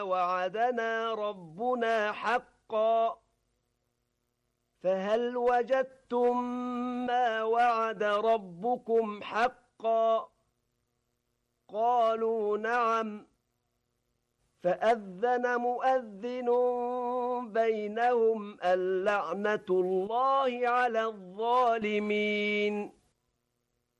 وعدنا ربنا حقا فهل وجدتم ما وعد ربكم حقا قالوا نعم فأذن مؤذن بينهم اللعنة الله على الظالمين